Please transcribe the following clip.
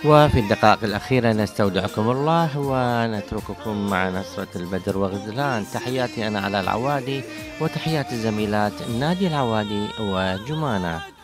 وفي الدقائق الأخيرة نستودعكم الله ونترككم مع نصرة البدر وغزلان. تحياتي أنا على العوادي، وتحيات الزميلات نادي العوادي وجمانة.